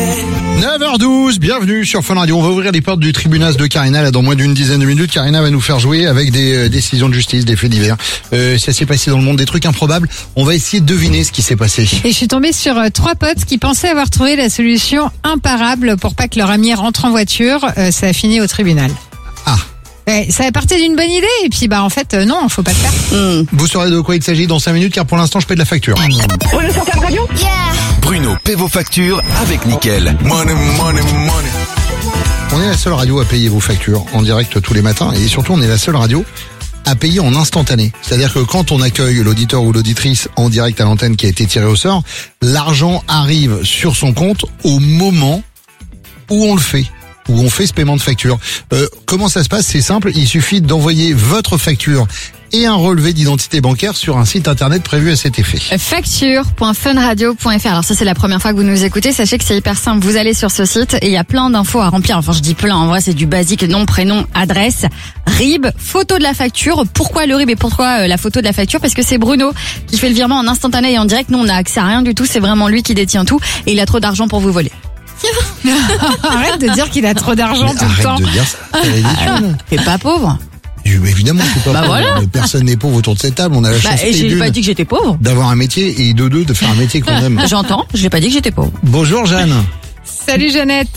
9h12, bienvenue sur Fun Radio. On va ouvrir les portes du tribunal de Karina là dans moins d'une dizaine de minutes. Karina va nous faire jouer avec des décisions de justice, des faits divers. Ça s'est passé dans le monde, des trucs improbables. On va essayer de deviner ce qui s'est passé. Et je suis tombée sur 3 potes qui pensaient avoir trouvé la solution imparable pour pas que leur ami rentre en voiture. Ça a fini au tribunal. Ah. Ouais, ça partait d'une bonne idée et puis en fait non, faut pas le faire. Vous saurez de quoi il s'agit dans 5 minutes car pour l'instant je paie de la facture. Bruno sur Fun Radio. Bruno paie vos factures avec Nickel. Money, money, money. On est la seule radio à payer vos factures en direct tous les matins et surtout on est la seule radio à payer en instantané. C'est-à-dire que quand on accueille l'auditeur ou l'auditrice en direct à l'antenne qui a été tiré au sort, l'argent arrive sur son compte au moment où on le fait. Où on fait ce paiement de facture. Comment ça se passe? C'est simple, il suffit d'envoyer votre facture et un relevé d'identité bancaire sur un site internet prévu à cet effet. Facture.funradio.fr. Alors ça c'est la première fois que vous nous écoutez, sachez que c'est hyper simple, vous allez sur ce site et il y a plein d'infos à remplir. Enfin je dis plein, en vrai c'est du basique, nom, prénom, adresse, RIB, photo de la facture. Pourquoi le RIB et pourquoi la photo de la facture? Parce que c'est Bruno qui fait le virement en instantané et en direct, nous on n'a accès à rien du tout, c'est vraiment lui qui détient tout et il a trop d'argent pour vous voler. Arrête de dire qu'il a trop d'argent tout le temps. Arrête de dire ça, c'est ridicule. T'es pas pauvre. Évidemment, c'est pas pauvre. Voilà. Personne n'est pauvre autour de cette table. On a la chance j'ai pas dit que j'étais pauvre. d'avoir un métier et de faire un métier qu'on aime. J'entends, j'ai pas dit que j'étais pauvre. Bonjour Jeanne. Salut Jeannette.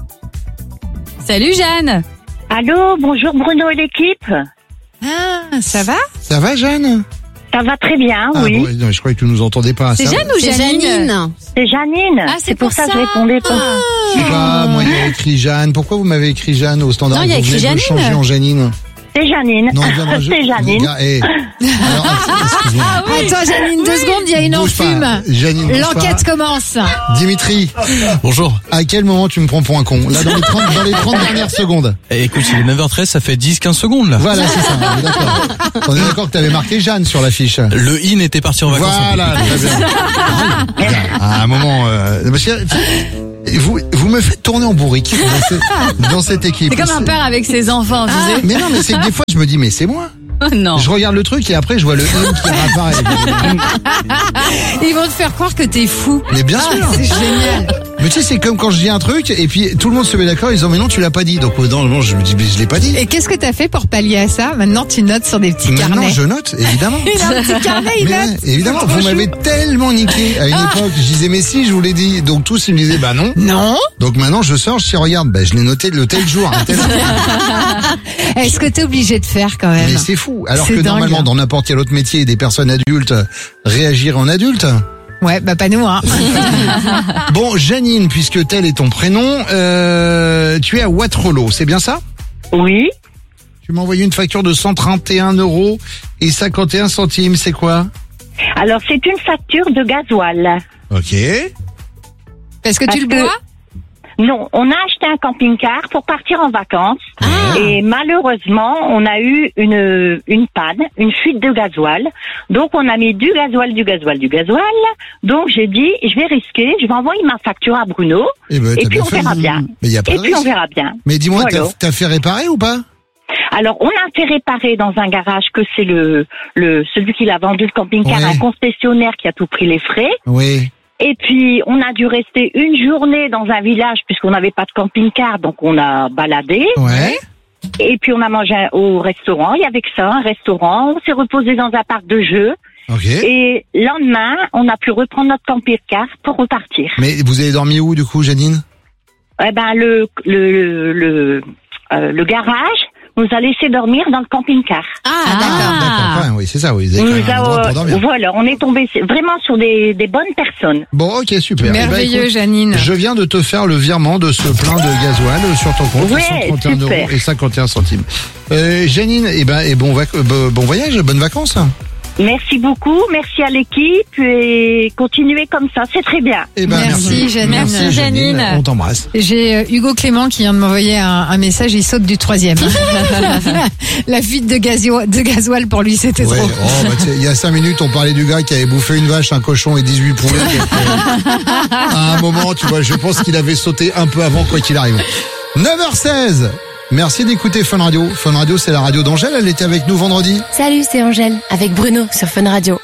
Salut Jeanne. Allô, bonjour Bruno et l'équipe. Ah, ça va? Ça va Jeanne? Ça va très bien, Ah, oui. bon, non, je croyais que tu nous entendais pas. C'est Ça- Jeanne ou Janine? C'est Janine. Ah, c'est pour pour ça que ça. je répondais pas. Je sais pas, moi il y a écrit Jeanne. Pourquoi vous m'avez écrit Jeanne au standard? Non, il y a Vous venez écrit de le Janine. changer en Janine. C'est Janine. Non, viendra- C'est Janine. Gars, alors, excuse-moi. Attends Janine, 2 secondes, il y a une Bouge pas. enfume. Janine, bouge L'enquête pas. commence. Dimitri, Bonjour. à quel moment tu me prends pour un con? Là, dans les 30 dernières secondes. Eh, écoute, il est 9h13, ça fait 10-15 secondes là. Voilà, c'est ça, on est d'accord. On est d'accord que t'avais marqué Jeanne sur l'affiche. Le in était parti en vacances. Voilà, très bien. À un moment, parce que, vous me faites tourner en bourrique dans cette équipe. C'est comme un père avec ses enfants, tu sais. Mais non, mais c'est que des fois, je me dis, mais c'est moi. Non. Je regarde le truc et après, je vois le in qui réapparaît. Ils vont te faire croire que t'es fou. Mais bien sûr. C'est génial. Mais tu sais, c'est comme quand je dis un truc et puis tout le monde se met d'accord, ils disent, mais non, tu l'as pas dit. Donc, dans le moment, je me dis, mais je l'ai pas dit. Et qu'est-ce que t'as fait pour pallier à ça? Maintenant, tu notes sur des petits Maintenant, carnets. je note, évidemment. Il a un petit carnet, il Mais note. ouais, évidemment, vous m'avez tellement niqué à une époque. Je disais, mais si, je vous l'ai dit. Donc tous, ils me disaient, bah non. Non. Donc maintenant, je sors, je dis, regarde, bah, je l'ai noté le tel jour. Un tel jour. Est-ce que t'es obligé de faire quand même? Mais c'est fou. Alors C'est que dingue. normalement, dans n'importe quel autre métier, des personnes adultes réagiraient en adulte. Ouais, pas nous, hein. Bon, Janine, puisque tel est ton prénom, tu es à Waterloo, c'est bien ça? Oui. Tu m'as envoyé une facture de 131,51 €. C'est quoi? Alors, c'est une facture de gasoil. Ok. Parce que tu Parce le que- bois? Non, on a acheté un camping-car pour partir en vacances. Et malheureusement, on a eu une panne, une fuite de gasoil. Donc, on a mis du gasoil. Donc, j'ai dit, je vais risquer, je vais envoyer ma facture à Bruno. Eh ben, Et t'as puis, bien on fait. verra bien. Mais y a pas Et de puis, on risque. verra bien. Mais dis-moi, Voilà. t'as fait réparer ou pas? Alors, on a fait réparer dans un garage que c'est celui qui l'a vendu le camping-car, Ouais. un concessionnaire qui a tout pris les frais. Oui. Et puis, on a dû rester une journée dans un village puisqu'on n'avait pas de camping-car, donc on a baladé. Ouais. Et puis, on a mangé au restaurant. Il y avait que ça, un restaurant. On s'est reposé dans un parc de jeux. Ok. Et lendemain, on a pu reprendre notre camping-car pour repartir. Mais vous avez dormi où, du coup, Janine? Eh ben, le garage nous a laissé dormir dans le camping-car. D'accord, quand même, oui, c'est ça, oui. Vous avez quand même un endroit pour dormir. Voilà, on est tombé vraiment sur des bonnes personnes. Bon, ok, super. Eh ben, Merveilleux, écoute, Janine. je viens de te faire le virement de ce plein de gasoil sur ton compte, Ouais, 131,51 €. Janine, bon voyage, bonnes vacances. Merci beaucoup, merci à l'équipe et continuez comme ça, c'est très bien. Eh ben, Merci, Janine. Merci, Janine. On t'embrasse. J'ai Hugo Clément qui vient de m'envoyer un message, il saute du 3e. La fuite de gasoil pour lui, c'était Ouais, trop. tu sais, il y a 5 minutes, on parlait du gars qui avait bouffé une vache, un cochon et 18 poulets. Donc, à un moment, tu vois, je pense qu'il avait sauté un peu avant, quoi qu'il arrive. 9h16. Merci d'écouter Fun Radio. Fun Radio, c'est la radio d'Angèle. Elle était avec nous vendredi. Salut, c'est Angèle, avec Bruno sur Fun Radio.